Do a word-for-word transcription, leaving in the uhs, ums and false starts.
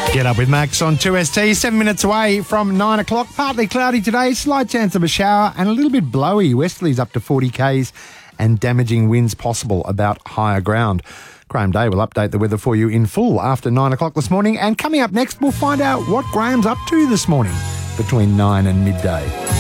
Get up with Max on two S T, seven minutes away from nine o'clock. Partly cloudy today, slight chance of a shower and a little bit blowy. Westerlies up to forty kays and damaging winds possible about higher ground. Graham Day will update the weather for you in full after nine o'clock this morning. And coming up next, we'll find out what Graham's up to this morning between nine and midday.